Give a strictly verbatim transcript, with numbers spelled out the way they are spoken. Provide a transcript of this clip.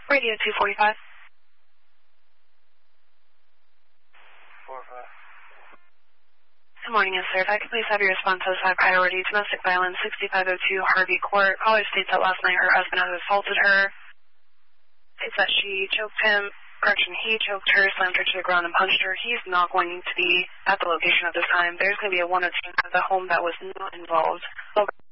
Radio two forty-five. four five. Good morning, yes, sir. If I could please have your response as high priority. Domestic violence, sixty-five oh two Harvey Court. Caller states that last night her husband has assaulted her. States that she choked him. Correction, he choked her, slammed her to the ground, and punched her. He's not going to be at the location at this time. There's going to be a one oh two at the home that was not involved. Over.